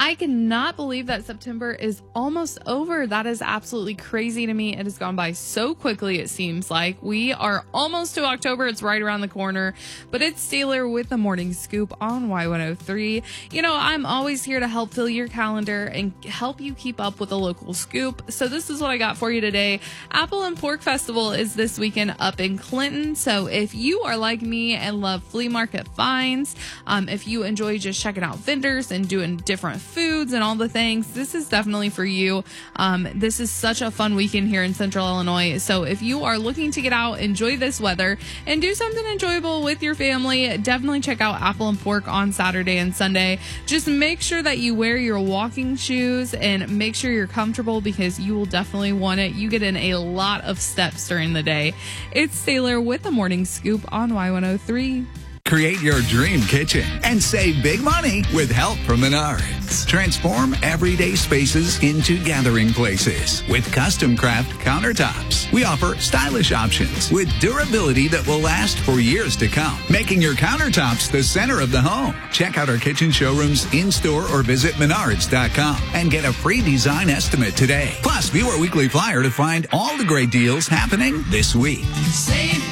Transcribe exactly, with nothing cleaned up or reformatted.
I cannot believe that September is almost over. That is absolutely crazy to me. It has gone by so quickly, it seems like. We are almost to October. It's right around the corner. But it's Taylor with the Morning Scoop on Y one oh three. You know, I'm always here to help fill your calendar and help you keep up with the local scoop. So this is what I got for you today. Apple and Pork Festival is this weekend up in Clinton. So if you are like me and love flea market finds, um, if you enjoy just checking out vendors and doing different foods and all the things, this is definitely for you. Um, this is such a fun weekend here in Central Illinois. So if you are looking to get out, enjoy this weather, and do something enjoyable with your family, definitely check out Apple and Pork on Saturday and Sunday. Just make sure that you wear your walking shoes and make sure you're comfortable, because you will definitely want it. You get in a lot of steps during the day. It's Taylor with the Morning Scoop on Y one oh three. Create your dream kitchen and save big money with help from Menards. Transform everyday spaces into gathering places with custom craft countertops. We offer stylish options with durability that will last for years to come, making your countertops the center of the home. Check out our kitchen showrooms in-store or visit menards dot com and get a free design estimate today. Plus, view our weekly flyer to find all the great deals happening this week. Save